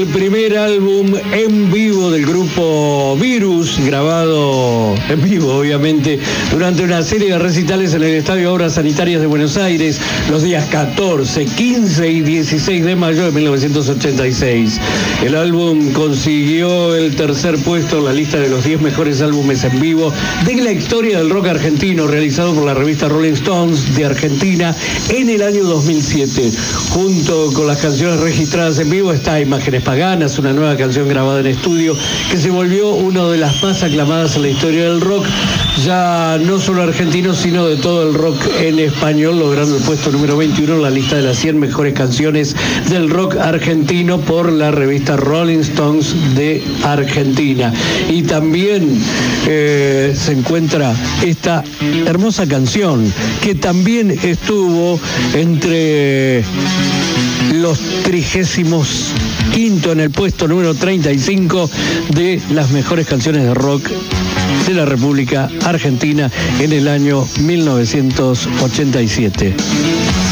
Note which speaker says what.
Speaker 1: el primer álbum en vivo del grupo Virus, grabado en vivo, obviamente, durante una serie de recitales en el Estadio Obras Sanitarias de Buenos Aires, los días 14, 15 y 16 de mayo de 1986. El álbum consiguió el tercer puesto en la lista de los 10 mejores álbumes en vivo de la historia del rock argentino, realizado por la revista Rolling Stones de Argentina en el año 2007. Junto con las canciones registradas en vivo está Imágenes Paganas, una nueva canción grabada en estudio que se volvió una de las más aclamadas en la historia del rock, ya no solo argentino, sino de todo el rock en español, logrando el puesto número 21 en la lista de las 100 mejores canciones del rock argentino por la revista Rolling Stones de Argentina. Y también se encuentra esta hermosa canción que también estuvo entre los 35 en el puesto número 35 de las mejores canciones de rock de la República Argentina en el año 1987.